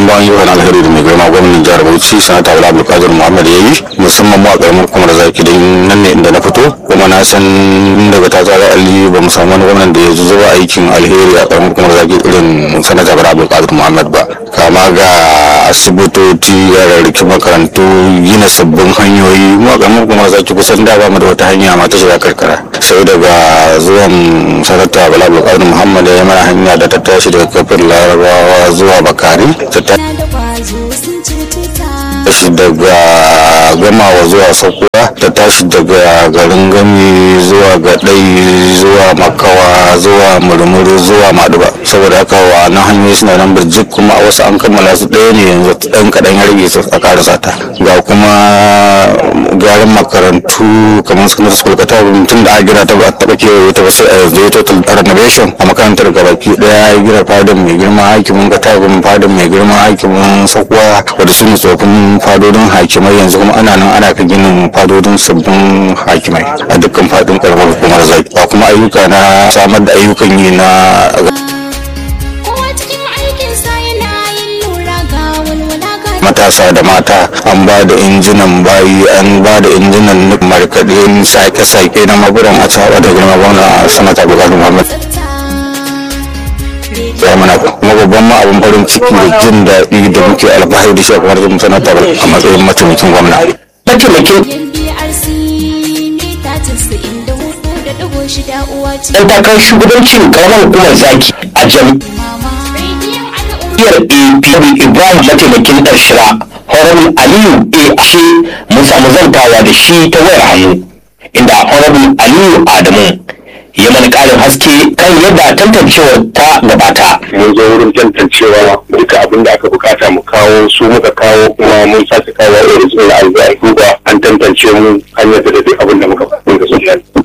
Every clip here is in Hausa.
ɗimbin ayyukan alheri da mai girma gwamnan jihar Bauchi sanata Bala Abdulkadir Muhammad ya yi musamman mu a ƙaramar hukumar Zaki don nan ne inda na fito kuma na san daga ta tsara Ali ba mu samu wani gwamnan da ya zuba aikin alheri a ƙaramar hukumar Zaki irin sanata Bala Abdulkadir Muhammad ba, kama ga asibitoci, yararraki makarantu, gina sabbin hanyoyi. Mu a ƙaramar hukumar Zaki kusan da ba mu da wata hanya ma ta shiga karkara, sai daga zuwan sanata Bala Abdulkadir Muhammad ya mana hanya da ta tashi daga kafin Larabawa zuwa Bakari, ta tashi daga Gamawa zuwa Sokowa, ta tashi daga garin Gami zuwa Gadai zuwa Makawa zuwa Murmuru zuwa Maduba. Saboda haka wa na hanyoyi suna nan birjik, kuma a wasu an kammala su ɗaya ne yanzu ɗan kaɗan ya rage su a karasa ta. Ga kuma gyaran makarantu kamar secondary school tun da a gina ta ba taɓa kewaye ta ba sai a yanzu total renovation a makarantar gabaki ɗaya ya gina fadin mai girma hakimin Katagun, fadin mai girma hakimin Sokowa, wadda su ne tsofin fadodin hakimai, yanzu kuma ana nan ana ka ginin fadodin sabbin hakimai a dukkan fadin karamar hukumar Zaki. Ba kuma ayyuka na samar da ayyukan yi na matasa da mata, an ba da injinan bayi, an ba da injinan markaɗe, sake-sake na magudan a caɓa da girma gwamna sanata Abdulkadir Muhammad ya mana. Kuma babban ma abin farin ciki da jin daɗi da muke alfahari da shi a kamar zama sanata a matsayin mataimakin gwamna. Dan takarar shugabancin karamar hukumar Zaki a jam'iyyar APC Ibrahim mataimakin Darshira Honorable Aliyu A.A. mun samu zantawa da shi ta wayar hannu, inda Honorable Aliyu Adamu ya mana ƙarin haske kan yadda tantancewar ta gabata. Mun zo wurin tantancewa duka abin da aka bukata mu kawo su muka kawo, kuma mun sake kawo original al'adu an tantance mu hanyar da duk abin da muka faɗi da sun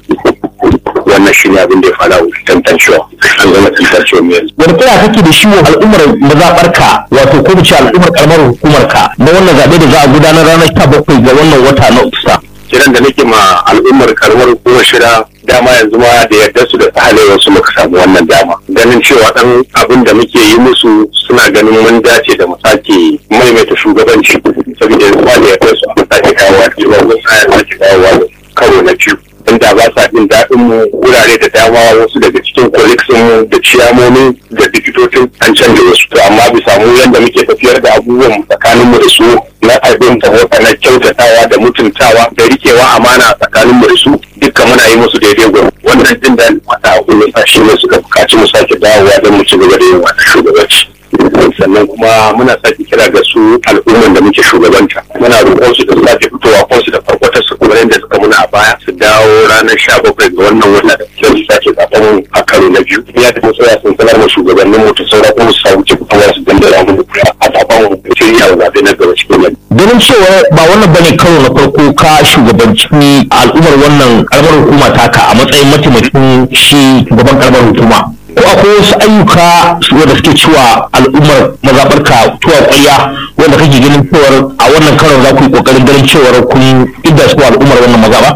wannan shi ne abin da ya fara tantancewa, an zama tantancewa mu yanzu. Wani kira kake da shi wa al'ummar mazaɓarka, wato ko mu ce al'ummar karamar hukumarka na wannan zaɓe da za a gudanar ranar 17 ga wannan wata na Agusta? Kiran da nake ma al'ummar karamar hukumar Shira, dama yanzu ma da yarda su da sahalewar su muka samu wannan dama, ganin cewa dan abin da muke yi musu suna ganin mun dace da mu sake maimaita shugabanci, saboda yanzu ma da yarda su aka sake kawowa cewa mun sake kawowa karo na biyu, inda ba sa jin daɗin mu wurare da dama, wasu daga cikin colleagues mu da ciyamomi da likitocin an canza wasu, to amma bisa mu yadda muke tafiyar da abubuwan tsakanin mu da su na abin da na kyautatawa da mutuntawa da rikewa amana tsakanin mu da su, dukkan muna yi musu daidai gwamnati. Wannan jin daɗin wata hukumar shi ne suka buƙaci mu sake dawowa don mu ci gaba da yin wannan shugabanci. Sannan kuma muna sake kira ga su al'umman da muke shugabanta, muna roƙon su da sake fitowa ko su da farkwatar su kuma yadda suka muna a baya, su dawo ranar 17 ga wannan wata da su sake zaɓen a karo na biyu. Ya da musu ya sun sanar ma shugabannin mu ta saura kuma su samu cikin kuma su dandara mu a zaɓen shirya wa zaɓe na gaba cikin nan. Ganin cewa ba wannan bane karo na farko ka shugabanci al'ummar wannan karamar hukuma taka a matsayin mataimakin shi gaban karamar hukuma, ko akwai wasu ayyuka wanda suke cewa al'ummar mazaɓarka tuwa ƙwarya wanda kake ganin cewar a wannan karon za ku yi ƙoƙarin ganin cewar kun idda su al'ummar wannan mazaɓa?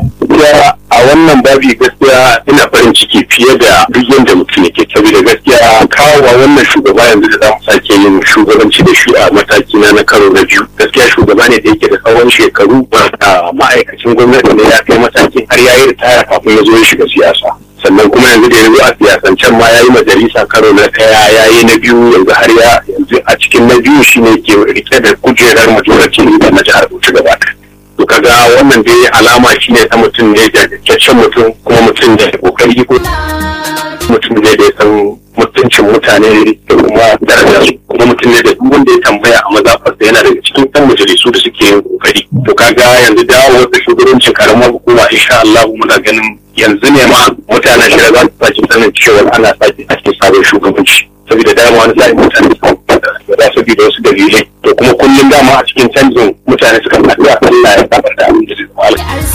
A wannan babi gaskiya ina farin ciki fiye da duk yadda mutum yake, saboda gaskiya kawowa wannan shugaba yanzu da za mu sake yin shugabanci da shi a mataki na karo na biyu, gaskiya shugaba ne da yake da tsawon shekaru, ba ma'aikacin gwamnati ne ya kai matakin har ya yi ritaya kafin ya zo ya shiga siyasa. Sannan kuma yanzu da yanzu a siyasancen ma ya yi majalisa karo na ɗaya, ya yi na biyu, yanzu har yanzu a cikin na biyu shi ne ke rike da kujerar majalisar na jihar Bauchi gaba ɗaya. To kaga wannan dai alama shi ne ta mutum ne da kyakkyawan mutum, kuma mutum da kokari, ko mutum ne da ya san mutuncin mutane da kuma darajar su, kuma mutum ne da duk wanda ya tambaya a mazafarsa yana daga cikin ɗan majalisu da suke yin kokari. To kaga yanzu dawo da shugabancin karamar hukuma insha Allah muna ganin yanzu ne ma mutanen Shira za su sake sanin cewa ana sake ake sabon shugabanci, saboda dama wani sa'in mutane za su bi da wasu dalilai, to kuma kullum dama a cikin canjin mutane suka faɗi a Allah ya sabar da abin da zai zama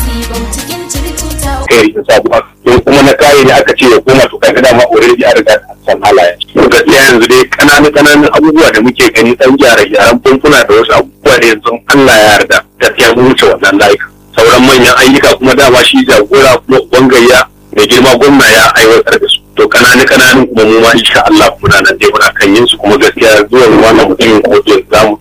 kai da sabuwa, don kuma na kare ne aka ce ya koma, to kaga dama already an riga san halaye. To gaskiya yanzu dai ƙananan abubuwa da muke gani, ɗan gyare-gyaren famfuna da wasu abubuwa da yanzu Allah ya yarda gaskiya mun wuce wannan layuka. Sauran manyan ayyuka kuma dama shi jagora kuma bangayya mai girma gwamna ya aiwatar da su, to kananu kuma mu ma insha Allah muna nan dai muna kan yin su, kuma gaskiya zuwa wannan mutumin kotu za mu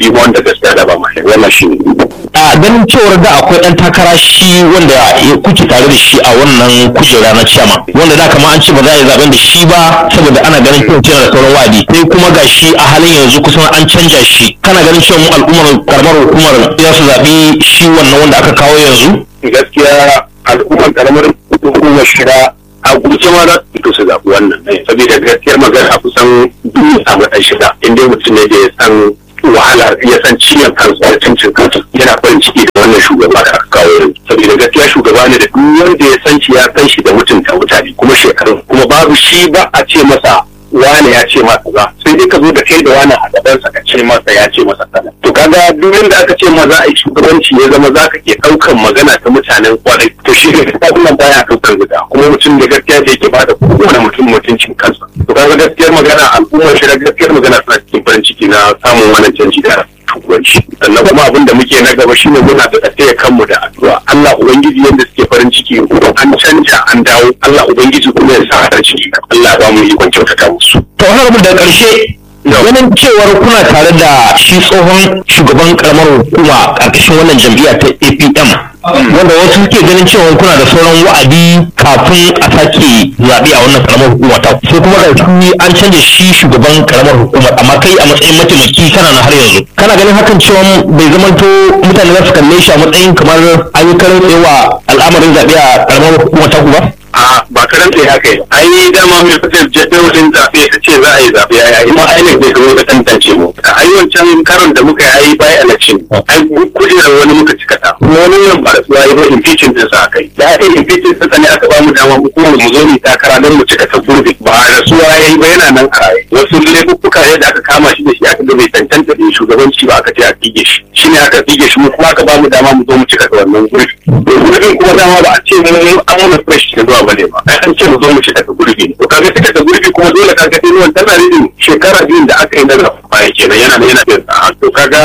biyu wanda gaskiya da ba ma wannan shi a ganin cewar da akwai ɗan takara shi wanda kuke tare da shi a wannan kujera na ciyama wanda da kama an ce ba za a yi zaben da shi ba saboda ana ganin cewa yana da sauran wa'adi sai kuma ga shi a halin yanzu kusan an canja shi kana ganin cewa mu al'ummar karamar hukumar za su zaɓi shi wannan wanda aka kawo yanzu gaskiya al'ummar karamar hukumar shira a gurce ma za su fito su zaɓi wannan saboda gaskiyar magana kusan duk a matsayin shida inda mutum ne da ya san wahala ya san ciyan kansu da cincin kansu yana farin ciki da wannan shugaba da aka kawo yanzu saboda gaskiya shugaba ne da duk wanda ya san shi ya san shi da mutunta mutane kuma shekaru kuma babu shi ba a ce masa wane ya ce masa za sai dai ka zo da kai da wani a gabansa ka ce masa ya ce masa sana to kaga duk inda aka ce ma za a yi shugabanci ya zama za ka ke ɗaukan magana ta mutanen kwarai to shi ne wannan baya ɗaukar guda kuma mutum da gaskiya da yake bada kowane mutum mutuncin kansa to kaga gaskiyar magana al'ummar shi da gaskiyar magana suna cikin farin ciki na samun wannan canji da shugabanci sannan kuma abin da muke na gaba shine muna da tsaye kanmu da addu'a Allah ubangiji yanda suke farin ciki an canja an dawo Allah ubangiji kuma ya sa farin ciki Allah ba mu ikon kyautata musu to har da ƙarshe ganin cewar kuna tare da shi tsohon shugaban karamar hukuma ƙarƙashin wannan jam'iyya ta APM wanda wasu suke ganin cewa kuna da sauran wa'adi kafin a sake zaɓe a wannan karamar hukuma ta sai kuma da shi an canja shi shugaban karamar hukumar amma kai a matsayin mataimaki kana na har yanzu kana ganin hakan cewa bai zamanto mutane za su kalle shi a matsayin kamar an yi karin tsayewa al'amarin zaɓe a karamar hukumar ta ba? a ba karanta ya kai ai dama mai fitar jadawalin zaɓe ta ce za a yi zaɓe ya yi ma ainihin zai zo da tantance mu a yi wancan karon da muka yi by election ai kujerar wani muka cika ta wani yan barasuwa ya zo impeachment din sa kai da aka yi impeachment din ne aka ba mu dama mu zo mu takara don mu cika ta gurbi ba rasuwa ya yi ba yana nan a raye wasu laifuffuka ne da aka kama shi da shi aka ga bai tantance da shugabanci ba aka ce a tsige shi shine aka tsige shi mu kuma aka ba mu dama mu zo mu cika ta wannan gurbi gurbin kuma dama ba a ce mun an wani fresh da zuwa bane ba ai an ce mu zo mu ci daga gurbi to kaga cika ta gurbi kuma dole kaga dai wannan tana ridin shekara biyun da aka yi daga baya kenan yana bin to kaga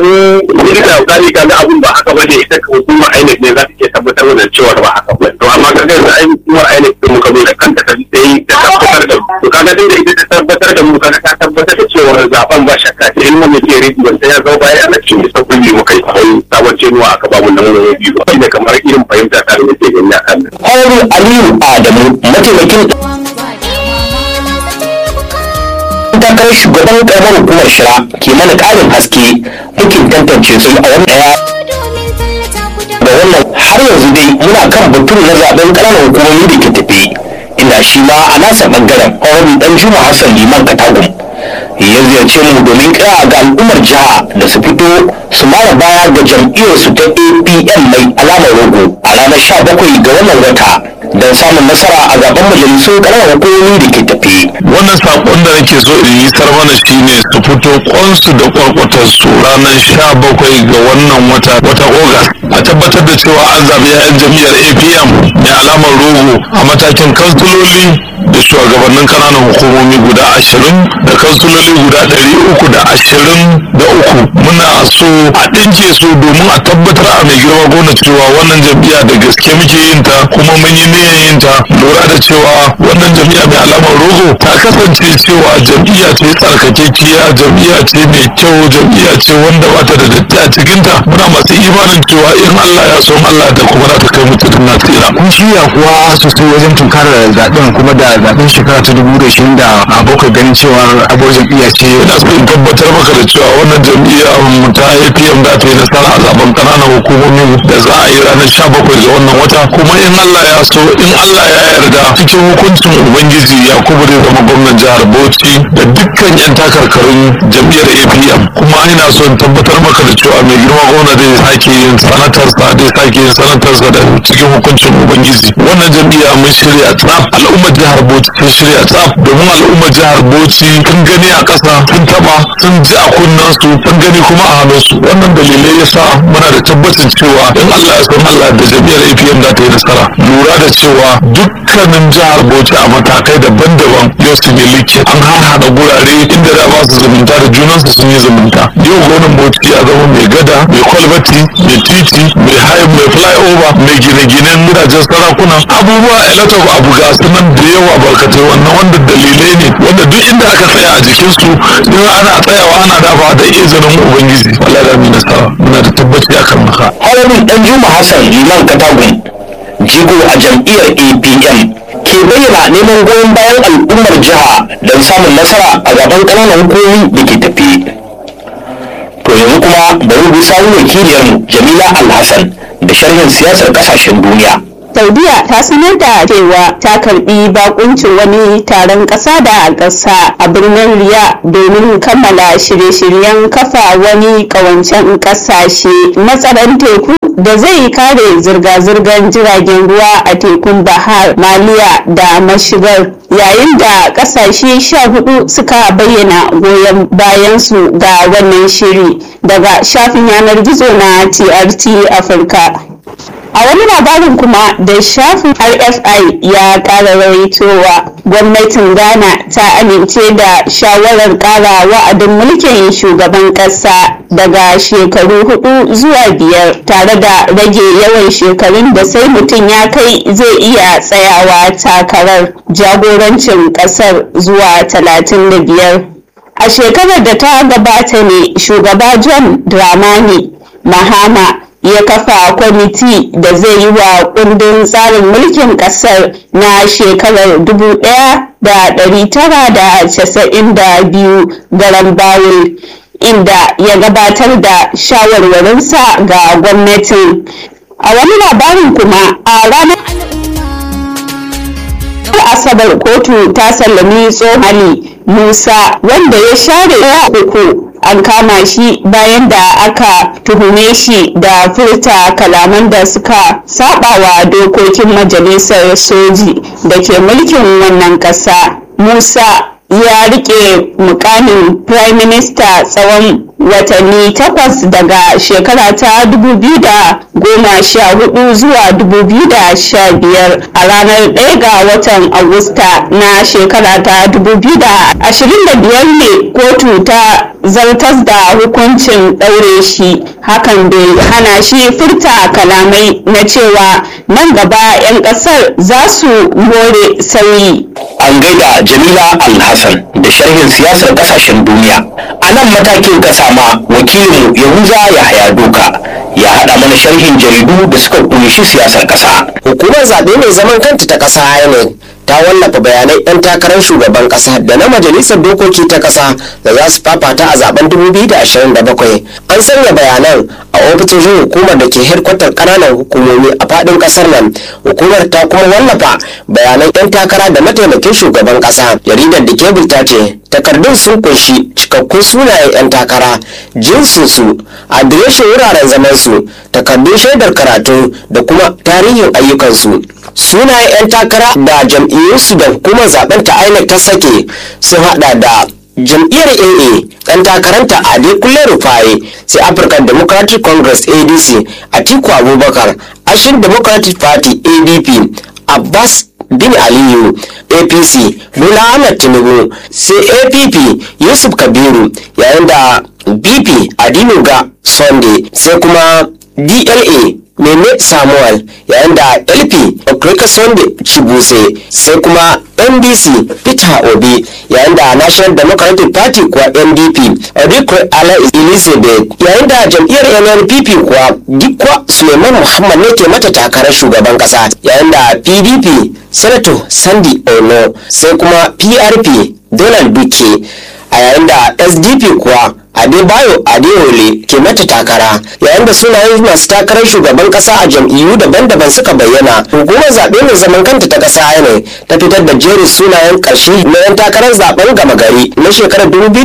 ni da gani kaga abun ba haka bane ita hukuma INEC ne za ta ke tabbatar da cewa ba haka bane to amma kaga yanzu ai hukumar INEC din muka zo da kanta ta sai ta tabbatar da to kaga din da ita ta tabbatar da mu kaga ta tabbatar da cewa zaben ba shakka sai in mun ke ridi wanda ya zo baya ana cin sa kulli muka yi sabon cewa aka ba mu nan wani biyu ne kamar irin fahimta ta da yake gani a kan Honorable Aliyu Adamu mataimakin takarar shugaban karamar hukumar shira ke mana ƙarin haske mukin tantance su a wani daya da wannan har yanzu dai muna kan batun na zaben ƙananan hukumomi da ke tafi inda shi ma a nasa bangaren Honorable Danjuma Hassan Liman Katagum ya ziyarce mu domin kira ga al'ummar jiha da su fito su mara baya ga jam'iyyarsu ta APM mai alamar rogo a ranar 17 ga wannan wata don samun nasara a zaben majalisun ƙananan hukumomi da ke tafi. Wannan saƙon da nake so in yi mana shine su fito kwansu da kwarkwatarsu ranar 17 ga wannan wata Ogas a tabbatar da cewa an zaɓi 'ya'yan jam'iyyar APM mai alamar rogo a matakin kansuloli da shugabannin ƙananan hukumomi guda 20 da kansuloli guda 323 muna so a ɗinke su domin a tabbatar a mai girma gona cewa wannan jam'iyya da gaske muke yin ta kuma mun yi niyyar yin ta lura da cewa wannan jam'iyya mai alamar rogo ta kasance cewa jam'iyya ce tsarkakekiya jam'iyya ce mai kyau jam'iyya ce wanda ba ta da datti a cikinta muna masu imanin cewa in Allah ya so Allah da kuma za ta kai mutum na tsira. Kun shirya kuwa sosai wajen tunkarar zaɓen kuma da zaɓen shekara ta 2027 ganin cewa abuwar jam'iyya ce. Ina so in tabbatar maka da cewa wannan jam'iyya ta APM da ta yi nasara a zaben ƙananan hukumomi da za a yi ranar 17 ga wannan wata kuma in Allah ya so in Allah ya yarda cikin hukuncin Ubangiji Yakubu zai zama gwamnan jihar Bauchi da dukkan 'yan takarkarun jam'iyyar APM kuma ina so in tabbatar maka da cewa mai girma gwamna zai sake yin sanatarsa da cikin hukuncin Ubangiji wannan jam'iyya mun shirya tsaf al'ummar jihar Bauchi sun shirya tsaf domin al'ummar jihar Bauchi sun gani a ƙasa sun taba sun ji a kunnen su sun gani kuma a hannun su wannan dalilai yasa muna da tabbacin cewa in Allah ya san Allah da jam'iyyar APM za ta yi nasara lura da cewa dukkanin jihar Bauchi a matakai daban-daban yau su ne like an haɗa gurare inda da ba su zumunta da junansu sun yi zumunta. Yau gwamnan Bauchi ya zama mai gada, mai kwalbati, mai titi, mai flyover, mai gine-ginen gidajen sarakuna, abubuwa a lot of abu ga su nan da yawa barkatai, wannan wanda dalilai ne wanda duk inda aka tsaya a jikinsu in ana tsayawa ana dafa da izinin ubangiji. Allah da mu nasara, muna da tabbaci akan haka. Halamin Danjuma Hassan Liman Katagun jigo a jam'iyyar APM ke bayyana neman goyon bayan al'ummar jiha don samun nasara a gaban ƙananan hukumomi da ke tafi. To yanzu kuma bari bi samun wakiliyarmu Jamila Alhassan da sharhin siyasar ƙasashen duniya. Saudiya ta sanar da cewa ta karbi bakuncin wani taron ƙasa da ƙasa a birnin Riyadh domin kammala shirye-shiryen kafa wani ƙawancen ƙasashe na tsaron teku da zai kare zirga-zirgar jiragen ruwa a tekun Bahar Maliya da mashigar, yayin da ƙasashe 14 suka bayyana goyon bayansu ga wannan shiri daga shafin yanar gizo na TRT Afirka. A wani labarin kuma da shafin RFI ya ƙara rawaitowa, gwamnatin Ghana ta amince da shawarar ƙara wa'adin mulkin shugaban ƙasa daga shekaru 4 zuwa 5 tare da rage yawan shekarun da sai mutum ya kai zai iya tsayawa takarar jagorancin ƙasar zuwa 35. A shekarar da ta gabata ne shugaba John Dramani Mahama ya kafa kwamiti da zai yi wa kundin tsarin mulkin kasar na shekarar 1992 garan bawul, inda ya gabatar da shawarwarinsa ga gwamnatin. A wani labarin kuma, a ranar Asabar kotu ta sallami tsohon Ali Musa wanda ya share uku. An kama shi bayan da aka tuhume shi da furta kalaman da suka sabawa dokokin majalisar soji da ke mulkin wannan ƙasa. Musa ya rike mukamin Prime Minister tsawon watanni 8 daga shekara ta 2014 zuwa 2015. A ranar 1 ga watan Agusta na shekara ta 2025 ne kotu ta zartas da hukuncin ɗaure shi. Hakan bai hana shi furta kalamai na cewa nan gaba 'yan ƙasar za su more sauyi. An gaida Jamila Alhassan da sharhin siyasar ƙasashen duniya. A nan matakin ƙasa ma wakilinmu Yahuza Yahaya Doka ya haɗa mana sharhin jaridu da suka kunshi siyasar ƙasa. Hukumar zaɓe mai zaman kanta ta ƙasa INEC ta wallafa bayanai 'yan takarar shugaban ƙasa da na majalisar dokoki ta ƙasa da za su fafata a zaben 2027. An sanya bayanan a ofisoshin hukumar da ke hedkwatar ƙananan hukumomi a faɗin ƙasar nan. Hukumar ta kuma wallafa bayanan 'yan takara da mataimakin shugaban ƙasa. Jaridar da Kebul ta ce takardun sun kunshi cikakkun sunayen 'yan takara, jinsinsu, adireshin wuraren zamansu, takardun shaidar karatu da kuma tarihin ayyukansu. Sunayen 'yan takara da jam'iyyunsu da hukumar zaben ta INEC ta sake sun hada da jam'iyyar AA ɗan takaranta Adekunle Rufai, sai African Democratic Congress ADC Atiku Abubakar, Action Democratic Party ADP Abbas bin Aliyu, APC Bola Ahmed Tinubu, sai APP Yusuf Kabiru, yayin da BP Adinuga Sunday, sai kuma DLA Meme Samuel, yayin da LP Okrika Sunday Chibuse, sai kuma NDC Peter Obi, yayin da National Democratic Party kuwa NDP Odikwe Ala Elizabeth, yayin da jam'iyyar NNPP kuwa Dikwa Suleiman Muhammad ne ke mata takarar shugaban kasa, yayin da PDP Senator Sandy Ono, sai kuma PRP Donald Duke, a yayin da SDP kuwa Adebayo Adewole ke mata takara, yayin da sunayen masu takarar shugaban kasa a jam'iyyu daban-daban suka bayyana. Hukumar zaɓe mai zaman kanta ta ƙasa ne ta fitar da jerin sunayen ƙarshe na 'yan takarar zaben gama gari na shekarar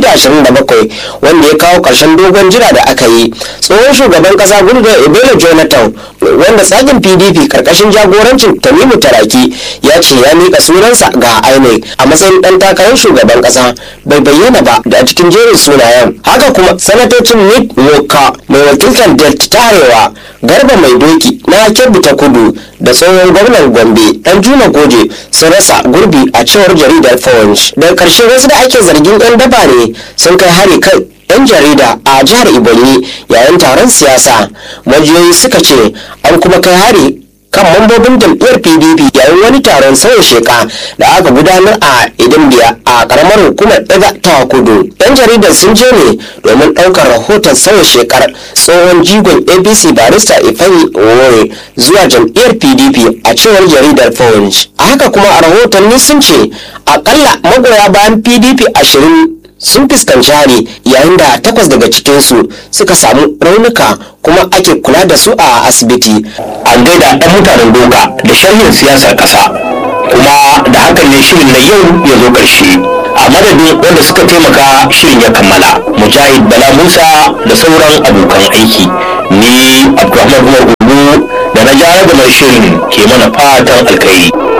2027 wanda ya kawo ƙarshen dogon jira da aka yi. Tsohon shugaban ƙasa Goodluck Ebele Jonathan, wanda tsagin PDP karkashin jagorancin Tanimu Taraki ya ce ya miƙa sunansa ga INEC a matsayin ɗan takarar shugaban ƙasa, bai bayyana ba da cikin jerin sunayen. Haka haka kuma sanatocin Nick Woka mai wakiltar Delta ta Arewa, Garba Mai Doki na Kebbi ta Kudu da tsohon gwamnan Gombe Dan Juma Goje sun rasa gurbi a cewar jaridar Punch. Daga ƙarshe wasu da ake zargin 'yan daba ne sun kai hari kan 'yan jarida a jihar Ebonyi yayin taron siyasa. Majiyoyi suka ce an kuma kai hari kan mambobin jam'iyyar PDP yayin wani taron sauya sheka da aka gudanar a Idimbiya a karamar hukumar Ega ta Kudu. 'Yan jaridar sun je ne domin ɗaukar rahoton sauya shekar tsohon jigon APC barista Ifeanyi Owoye zuwa jam'iyyar PDP a cewar jaridar Punch. A haka kuma a rahotanni sun ce akalla magoya bayan PDP 20 sun fuskanci hari yayin da 8 daga cikinsu suka samu raunuka kuma ake kula da su a asibiti. An gaida ɗan mutanen doka da sharhin siyasar ƙasa, kuma da hakan ne shirin na yau ya zo ƙarshe. A madadin wanda suka taimaka shirin ya kammala, Mujahid Bala Musa da sauran abokan aiki, ni Abdulrahman Umar Gugu da na jara da mai shirin ke mana fatan alkhairi.